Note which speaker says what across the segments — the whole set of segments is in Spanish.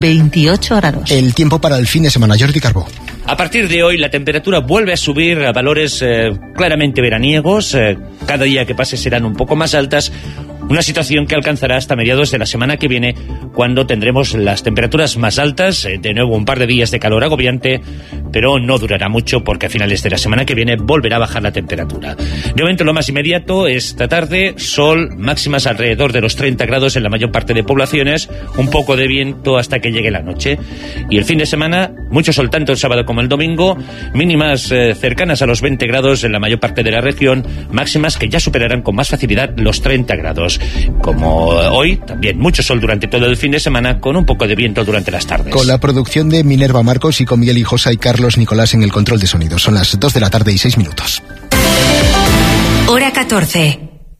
Speaker 1: 28 grados.
Speaker 2: El tiempo para el fin de semana, Jordi Carbó.
Speaker 3: A partir de hoy la temperatura vuelve a subir a valores claramente veraniegos. Cada día que pase serán un poco más altas. Una situación que alcanzará hasta mediados de la semana que viene, cuando tendremos las temperaturas más altas. De nuevo un par de días de calor agobiante, pero no durará mucho porque a finales de la semana que viene volverá a bajar la temperatura. De momento lo más inmediato, esta tarde, sol, máximas alrededor de los 30 grados en la mayor parte de poblaciones, un poco de viento hasta que llegue la noche. Y el fin de semana, mucho sol tanto el sábado como el domingo, mínimas cercanas a los 20 grados en la mayor parte de la región, máximas que ya superarán con más facilidad los 30 grados. Como hoy, también mucho sol durante todo el fin de semana, con un poco de viento durante las tardes.
Speaker 2: Con la producción de Minerva Marcos y con Miguel Hijosa y Carlos Nicolás en el control de sonido. Son las 2 de la tarde y 6 minutos.
Speaker 4: Hora 14.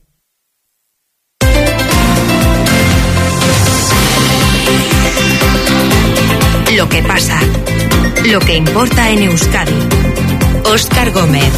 Speaker 4: Lo que pasa. Lo que importa en Euskadi. Óscar Gómez.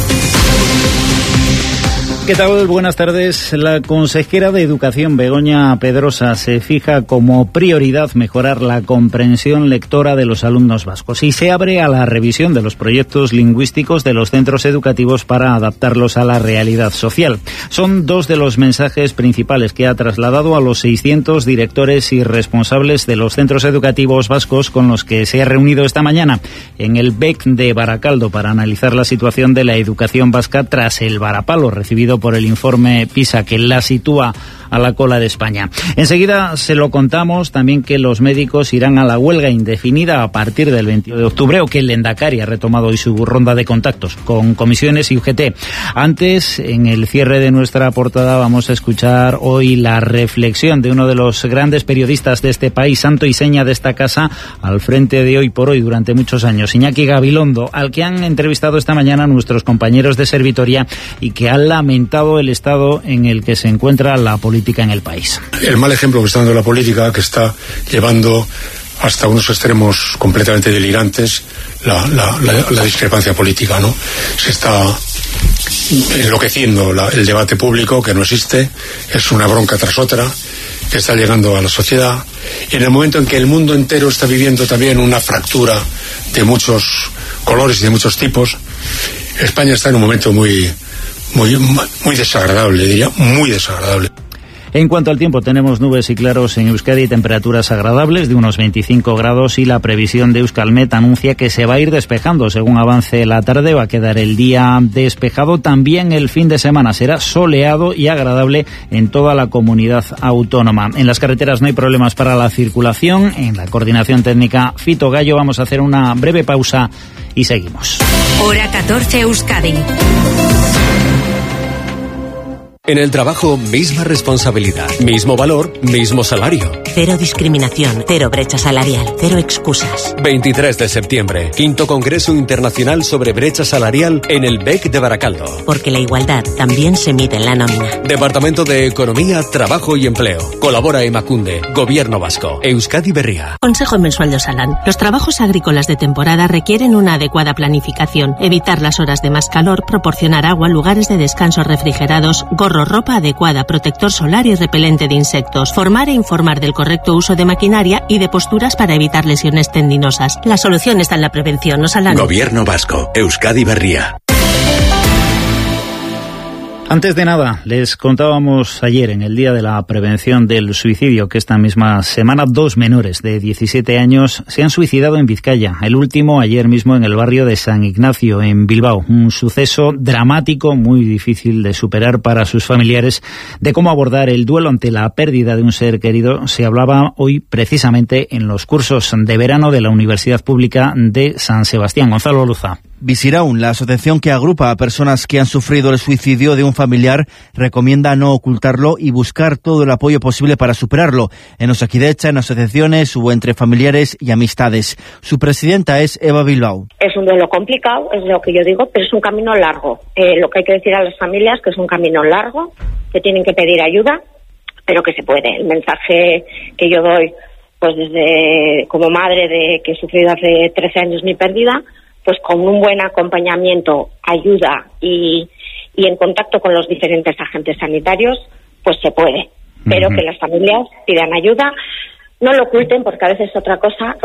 Speaker 5: ¿Qué tal? Buenas tardes. La consejera de Educación, Begoña Pedrosa, se fija como prioridad mejorar la comprensión lectora de los alumnos vascos y se abre a la revisión de los proyectos lingüísticos de los centros educativos para adaptarlos a la realidad social. Son dos de los mensajes principales que ha trasladado a los 600 directores y responsables de los centros educativos vascos con los que se ha reunido esta mañana en el BEC de Baracaldo para analizar la situación de la educación vasca tras el varapalo recibido por el informe PISA, que la sitúa a la cola de España. Enseguida se lo contamos también, que los médicos irán a la huelga indefinida a partir del 22 de octubre, o que el Lehendakari ha retomado hoy su ronda de contactos con comisiones y UGT. Antes, en el cierre de nuestra portada, vamos a escuchar hoy la reflexión de uno de los grandes periodistas de este país, santo y seña de esta casa, al frente de Hoy por Hoy durante muchos años, Iñaki Gabilondo, al que han entrevistado esta mañana nuestros compañeros de Servitoria y que han lamentado el estado en el que se encuentra la política en el país.
Speaker 6: El mal ejemplo que está dando la política, que está llevando hasta unos extremos completamente delirantes la discrepancia política, ¿no? Se está enloqueciendo el debate público, que no existe, es una bronca tras otra que está llegando a la sociedad, y en el momento en que el mundo entero está viviendo también una fractura de muchos colores y de muchos tipos, España está en un momento muy desagradable, diría, muy desagradable.
Speaker 5: En cuanto al tiempo, tenemos nubes y claros en Euskadi y temperaturas agradables de unos 25 grados, y la previsión de Euskalmet anuncia que se va a ir despejando según avance la tarde. Va a quedar el día despejado. También el fin de semana será soleado y agradable en toda la comunidad autónoma. En las carreteras no hay problemas para la circulación. En la coordinación técnica, Fito Gallo. Vamos a hacer una breve pausa y seguimos.
Speaker 4: Hora 14 Euskadi.
Speaker 7: En el trabajo, misma responsabilidad, mismo valor, mismo salario.
Speaker 8: Cero discriminación, cero brecha salarial, cero excusas.
Speaker 7: 23 de septiembre, 5º Congreso Internacional sobre Brecha Salarial en el BEC de Baracaldo.
Speaker 8: Porque la igualdad también se mide en la nómina.
Speaker 7: Departamento de Economía, Trabajo y Empleo. Colabora Emakunde, Gobierno Vasco, Euskadi Berria.
Speaker 8: Consejo Mensual de Osalan. Los trabajos agrícolas de temporada requieren una adecuada planificación. Evitar las horas de más calor, proporcionar agua, lugares de descanso refrigerados, ropa adecuada, protector solar y repelente de insectos, formar e informar del correcto uso de maquinaria y de posturas para evitar lesiones tendinosas. La solución está en la prevención, Osalan.
Speaker 9: Gobierno Vasco, Euskadi Berria.
Speaker 5: Antes de nada, les contábamos ayer, en el Día de la Prevención del Suicidio, que esta misma semana 2 menores de 17 años se han suicidado en Vizcaya. El último ayer mismo en el barrio de San Ignacio, en Bilbao. Un suceso dramático, muy difícil de superar para sus familiares. De cómo abordar el duelo ante la pérdida de un ser querido se hablaba hoy precisamente en los cursos de verano de la Universidad Pública de San Sebastián. Gonzalo Luza.
Speaker 10: Visiraun, la asociación que agrupa a personas que han sufrido el suicidio de un familiar, recomienda no ocultarlo y buscar todo el apoyo posible para superarlo, en Osakidecha, en asociaciones o entre familiares y amistades. Su presidenta es Eva Bilbao.
Speaker 11: Es un duelo complicado, es lo que yo digo, pero es un camino largo. Lo que hay que decir a las familias que es un camino largo, que tienen que pedir ayuda, pero que se puede. El mensaje que yo doy, pues desde como madre de que he sufrido hace 13 años mi pérdida, pues con un buen acompañamiento, ayuda y en contacto con los diferentes agentes sanitarios, pues se puede. Pero que las familias pidan ayuda, no lo oculten, porque a veces otra cosa